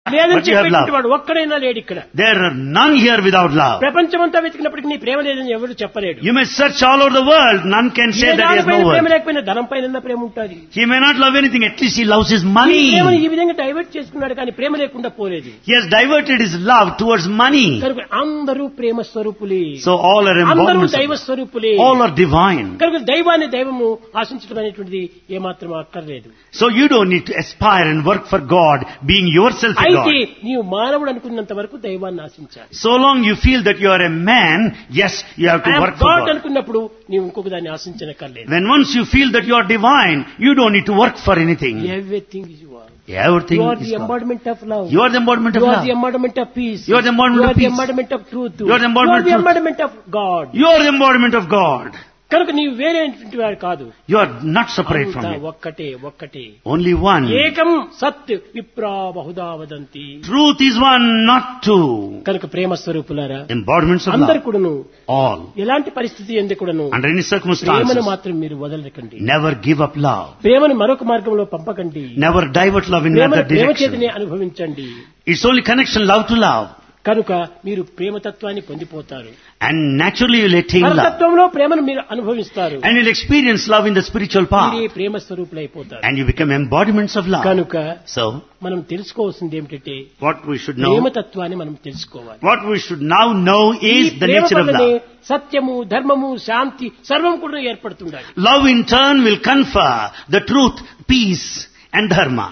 లేదని But you have చెప్పేటువంటి love. వాడు ఒక్కడైనా లేడు ఇక్కడ. There are none here without love. ప్రపంచమంతా వెతికినప్పటికీ నీ ప్రేమ లేదని ఎవరు చెప్పలేడు. You may search all over the world. None can say that he has no Prema word. లేకపోయినా ధనం పైన ప్రేమ ఉంటుంది. He may not love anything. At least he loves his ఈ money. ప్రేమను ఈ విధంగా డైవర్ట్ చేసుకున్నాడు కానీ ప్రేమ లేకుండా పోలేదు. He has diverted his love towards money. కనుక అందరూ ప్రేమ స్వరూపులే. So all are అందరూ embodiments. దైవ స్వరూపులే. All are divine. కనుక దైవాన్ని దైవము ఆశించడం అనేటువంటిది ఏమాత్రం అక్కర్లేదు. So you don't need to aspire and work for God, being yourself a అయితే God. నీవు మానవుడు అనుకున్నంత వరకు దైవాన్ని ఆశించాలి. So long you feel that you are a man, yes, you have to work for God God. అనుకున్నప్పుడు నీవు ఇంకొక దాన్ని ఆశించనక్కర్లేదు. When once you feel that you are divine, you don't need to work for anything. Everything is your. Everything You are is the God. embodiment of love. You are the embodiment of You are love. the embodiment of peace. You are the embodiment You of are the peace. embodiment of truth. You are the embodiment of truth. embodiment of God. You are the embodiment of God. కనుక నీవు వేరేటువంటి వాడు కాదు. You are not separate from అంతా Him. ఒక్కటే. Only one. ఏకం సత్ విప్రా Bahuda వదంతి. Truth is one, not two. కనుక ప్రేమ స్వరూపులారా Embodiments of అందరు love. కూడాను All. ఎలాంటి పరిస్థితి ఎందుకు కూడాను Under any ప్రేమను circumstances, మాత్రం మీరు వదలకండి. never give up love. ప్రేమను మరొక మార్గంలో పంపకండి. Never divert love in ప్రేమను another ప్రేమ direction. చేతనే అనుభవించండి. It's only connection, love to love. కనుక మీరు ప్రేమతత్వాన్ని పొందిపోతారు. And naturally you'll attain love. పరతత్వంలో ప్రేమను మీరు అనుభవిస్తారు. And you'll experience love in the spiritual path. మీరే ప్రేమ స్వరూపులైపోతారు. And you become embodiments of love. కనుక So, మనం తెలుసుకోవాల్సింది ఏమిటంటే what we should know, ప్రేమతత్వాన్ని మనం తెలుసుకోవాలి. what we should now know ఈ is the Prema nature of వల్లనే love. సత్యము, ధర్మము, శాంతి సర్వం కూడా ఏర్పడుతుండాలి. Love in turn will confer the truth, peace and dharma.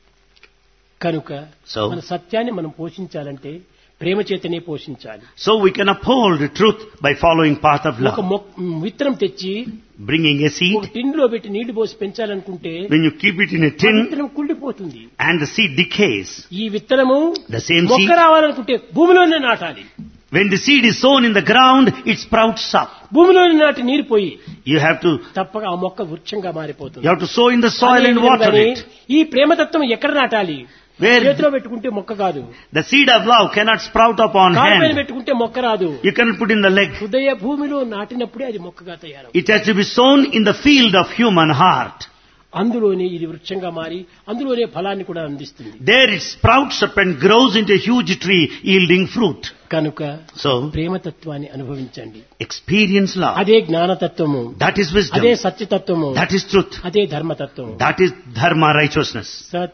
కనుక So- మన సత్యాన్ని మనం పోషించాలంటే ప్రేమ చేతనే పోషించాలి. So we can uphold the truth by following path of ఒక love. విత్తనం తెచ్చి Bringing a ఒక seed, టిన్లో పెట్టి నీళ్లు పోసి పెంచాలనుకుంటే when you keep it in a ఆ tin విత్తనం కుళ్ళిపోతుంది. and the seed decays. ఈ విత్తనము The same మొక్క seed, రావాలనుకుంటే భూమిలోనే నాటాలి. when the seed is sown in the ground, it sprouts up. భూమిలోనే నాటి నీరు పోయి You have to తప్పక ఆ మొక్క వృక్షంగా మారిపోతుంది. You have to sow in the soil and water అదే it. విధంగానే ఈ ప్రేమతత్వం ఎక్కడ నాటాలి? Where చేతిలో పెట్టుకుంటే మొక్క కాదు. the seed of love cannot sprout up on కాలు పైన hand. పెట్టుకుంటే మొక్క రాదు. You cannot put in the leg. హృదయ భూమిలో నాటినప్పుడే అది మొక్కగా తయారవు. It has to be sown in the field of human heart. అందులోనే ఇది వృక్షంగా మారి అందులోనే ఫలాన్ని కూడా అందిస్తుంది. There it sprouts up and grows into a huge tree yielding fruit. కనుక So, ప్రేమతత్వాన్ని అనుభవించండి. experience love. అదే జ్ఞానతత్వము, That is wisdom. అదే సత్యతత్వము, That is truth. అదే ధర్మతత్వము. That is dharma, righteousness.